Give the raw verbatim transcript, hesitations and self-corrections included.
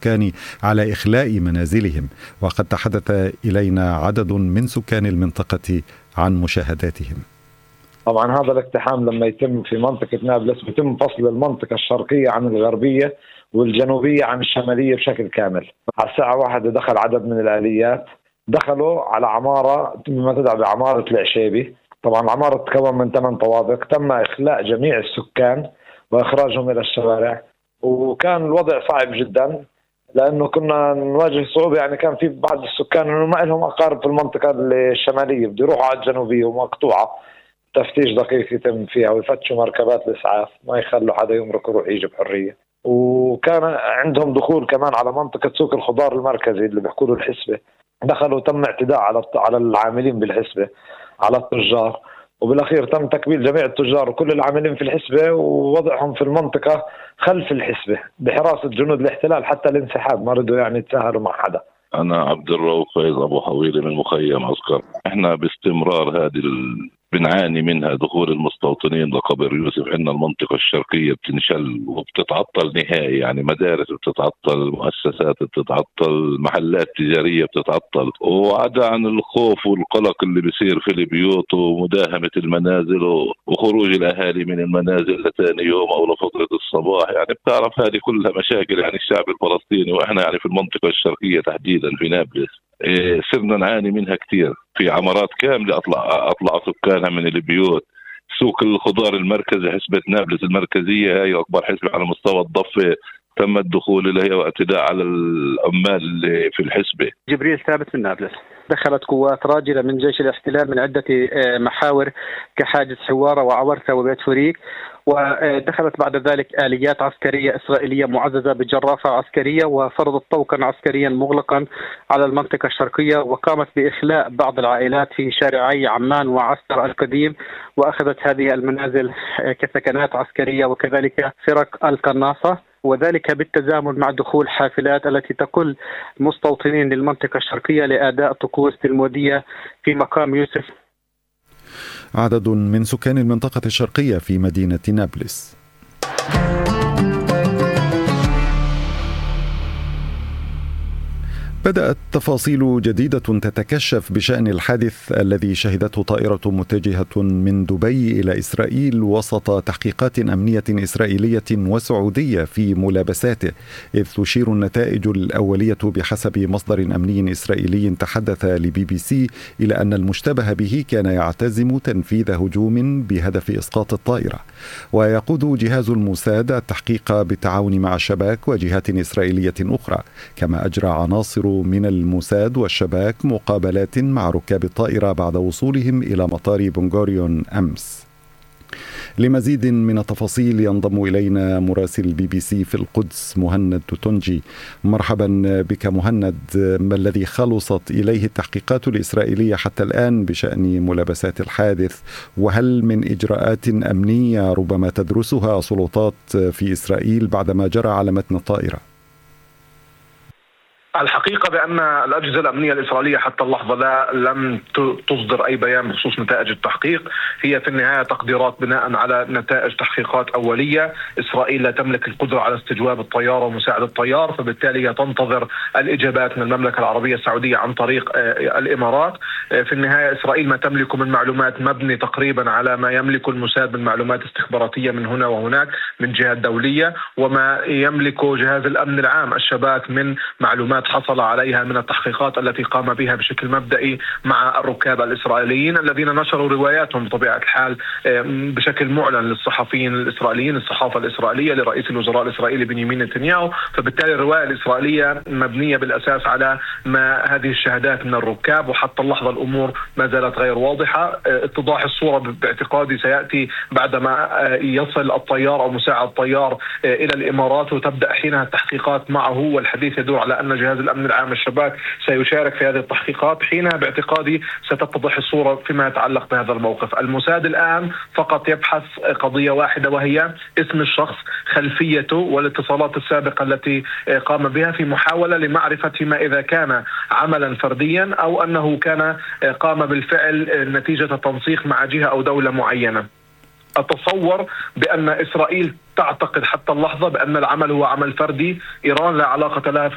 السكان على إخلاء منازلهم، وقد تحدث إلينا عدد من سكان المنطقة عن مشاهداتهم. طبعا هذا الاقتحام لما يتم في منطقة نابلس بيتم فصل المنطقة الشرقية عن الغربية والجنوبية عن الشمالية بشكل كامل. على الساعة واحدة دخل عدد من الآليات، دخلوا على عمارة ما تدعى بعمارة العشيبي. طبعا العمارة تتكون من ثمان طوابق، تم إخلاء جميع السكان وإخراجهم إلى الشوارع، وكان الوضع صعب جدا لأنه كنا نواجه صعوبة. يعني كان في بعض السكان إنه ما لهم أقارب في المنطقة الشمالية، بده يروحوا على الجنوبية ومقطوعة، تفتيش دقيق يتم فيها ويفتشوا مركبات الإسعاف، ما يخلوا حدا يمرق يروح يجي بحرية. وكان عندهم دخول كمان على منطقة سوق الخضار المركزي اللي بيحكوا له الحسبة، دخلوا تم اعتداء على على العاملين بالحسبة، على التجار، وبالأخير تم تكبيل جميع التجار وكل العاملين في الحسبة ووضعهم في المنطقة خلف الحسبة بحراسة جنود الاحتلال حتى الانسحاب، ما رضوا يعني يتساهلوا مع حدا. أنا عبد الرؤوف فايز أبو حويلي من مخيم عسكر. إحنا باستمرار هذه ال... بنعاني منها دخول المستوطنين لقبر يوسف. عندنا المنطقة الشرقية بتنشل وبتتعطل نهائي، يعني مدارس بتتعطل، مؤسسات بتتعطل، محلات تجارية بتتعطل، وعدا عن الخوف والقلق اللي بيصير في البيوت ومداهمة المنازل وخروج الأهالي من المنازل لثاني يوم أو لفترة الصباح. يعني بتعرف هذه كلها مشاكل يعني الشعب الفلسطيني، وإحنا يعني في المنطقة الشرقية تحديدا في نابلس إيه صرنا نعاني منها كتير. في عمارات كاملة أطلع أطلع سكانها من البيوت. سوق الخضار المركزي، حسبة نابلس المركزية هي أكبر حسبة على مستوى الضفة، تم الدخول إليها واعتداء على العمال اللي في الحسبة. جبريل ثابت من نابلس. دخلت قوات راجلة من جيش الاحتلال من عدة محاور كحاجز حوارة وعورثة وبيت فريق، ودخلت بعد ذلك آليات عسكرية إسرائيلية معززة بجرافة عسكرية وفرضت طوقا عسكريا مغلقا على المنطقة الشرقية، وقامت بإخلاء بعض العائلات في شارعي عمان وعسكر القديم، وأخذت هذه المنازل كسكنات عسكرية وكذلك فرق القناصة، وذلك بالتزامن مع دخول حافلات التي تقل مستوطنين للمنطقة الشرقية لأداء طقوس المودية في مقام يوسف. عدد من سكان المنطقة الشرقية في مدينة نابلس. بدأت تفاصيل جديدة تتكشف بشأن الحادث الذي شهدته طائرة متجهة من دبي إلى إسرائيل وسط تحقيقات أمنية إسرائيلية وسعودية في ملابساته، إذ تشير النتائج الأولية بحسب مصدر أمني إسرائيلي تحدث لبي بي سي إلى أن المشتبه به كان يعتزم تنفيذ هجوم بهدف إسقاط الطائرة. ويقود جهاز الموساد التحقيق بالتعاون مع الشباك وجهات إسرائيلية أخرى، كما أجرى عناصر من الموساد والشباك مقابلات مع ركاب الطائرة بعد وصولهم إلى مطار بنغوريون أمس. لمزيد من التفاصيل ينضم إلينا مراسل البي بي سي في القدس مهند توتونجي. مرحبا بك مهند. ما الذي خلصت إليه التحقيقات الإسرائيلية حتى الآن بشأن ملابسات الحادث، وهل من إجراءات أمنية ربما تدرسها سلطات في إسرائيل بعدما جرى على متن الطائرة؟ الحقيقة بأن الأجهزة الأمنية الإسرائيلية حتى اللحظة لا لم تصدر أي بيان بخصوص نتائج التحقيق. هي في النهاية تقديرات بناء على نتائج تحقيقات أولية. إسرائيل لا تملك القدرة على استجواب الطيار ومساعدة الطيار، فبالتالي هي تنتظر الإجابات من المملكة العربية السعودية عن طريق الإمارات. في النهاية إسرائيل ما تملك من معلومات مبني تقريبا على ما يملك الموساد من معلومات استخباراتية من هنا وهناك من جهات دولية، وما يملك جهاز الأمن العام الشباك من معلومات حصل عليها من التحقيقات التي قام بها بشكل مبدئي مع الركاب الإسرائيليين الذين نشروا رواياتهم بطبيعة الحال بشكل معلن للصحفيين الإسرائيليين، الصحافة الإسرائيلية لرئيس الوزراء الإسرائيلي بنيامين نتنياهو. فبالتالي الرواية الإسرائيلية مبنية بالأساس على ما هذه الشهادات من الركاب، وحتى اللحظة الأمور ما زالت غير واضحة. اتضاح الصورة باعتقادي سيأتي بعدما يصل الطيار أو مساعد الطيار إلى الإمارات، وتبدأ حينها التحقيقات معه، والحديث يدور على أن جهاز الأمن العام الشباك سيشارك في هذه التحقيقات. حينها باعتقادي ستتضح الصورة فيما يتعلق بهذا الموقف. الموساد الآن فقط يبحث قضية واحدة، وهي اسم الشخص، خلفيته، والاتصالات السابقة التي قام بها، في محاولة لمعرفة فيما إذا كان عملا فرديا أو أنه كان قام بالفعل نتيجة تنسيق مع جهة أو دولة معينة. أتصور بأن إسرائيل تعتقد حتى اللحظة بأن العمل هو عمل فردي. إيران لا علاقة لها